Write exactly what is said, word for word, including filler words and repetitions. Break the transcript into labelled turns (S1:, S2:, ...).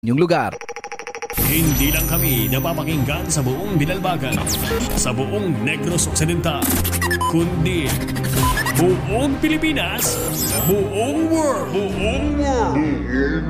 S1: inyong lugar.
S2: Hindi lang kami napapakinggan sa buong Binalbagan, sa buong Negros Occidental, kundi buong Pilipinas, buong world, buong world.